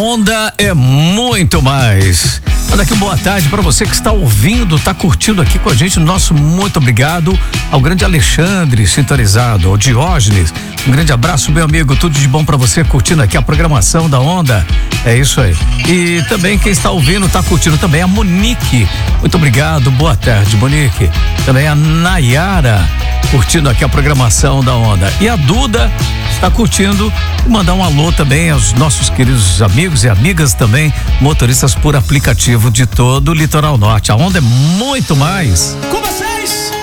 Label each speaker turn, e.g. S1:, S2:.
S1: Onda é muito mais. Manda aqui boa tarde para você que está ouvindo, está curtindo aqui com a gente. Nosso muito obrigado ao grande Alexandre sintonizado, ao Diógenes. Um grande abraço, meu amigo. Tudo de bom para você curtindo aqui a programação da Onda. É isso aí. E também quem está ouvindo, está curtindo também a Monique. Muito obrigado. Boa tarde, Monique. Também a Nayara curtindo aqui a programação da Onda. E a Duda está curtindo. E mandar um alô também aos nossos queridos amigos e amigas também, motoristas por aplicativo de todo o Litoral Norte. A Onda é muito mais.
S2: Com vocês,